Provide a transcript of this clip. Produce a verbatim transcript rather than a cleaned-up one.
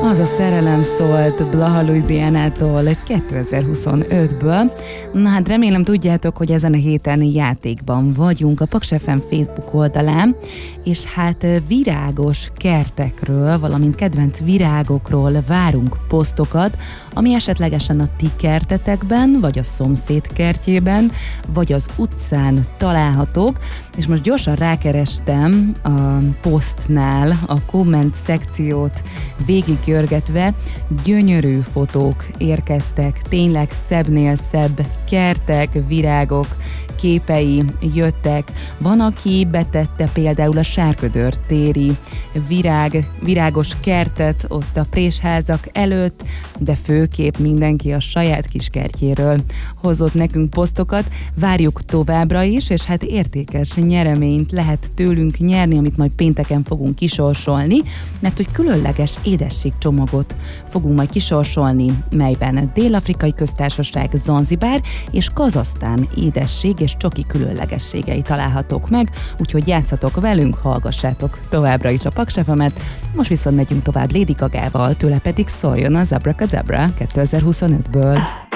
Az a szerelem szólt Blaha Louisianától kétezer-huszonötből. Na hát remélem tudjátok, hogy ezen a héten játékban vagyunk a Paks ef em Facebook oldalán, és hát virágos kertekről, valamint kedvenc virágokról várunk posztokat, ami esetlegesen a ti kertetekben, vagy a szomszéd kertjében, vagy az utcán találhatók, és most gyorsan rákerestem a posztnál a komment szekciót végigjörgetve, gyönyörű fotók érkeztek, tényleg szebbnél szebb kertek, virágok, képei jöttek. Van, aki betette például a Sárködör téri virág, virágos kertet ott a présházak előtt, de főképp mindenki a saját kis kertjéről hozott nekünk posztokat. Várjuk továbbra is, és hát értékes nyereményt lehet tőlünk nyerni, amit majd pénteken fogunk kisorsolni, mert hogy különleges édességcsomagot fogunk majd kisorsolni, melyben Dél-Afrikai Köztársaság, Zanzibár és Kazahsztán édesség és csoki különlegességei találhatók meg, úgyhogy játszatok velünk, hallgassátok továbbra is a Paks ef emet. Most viszont megyünk tovább Lady Gagával, tőle pedig szóljon az Abracadabra kétezer-huszonötből.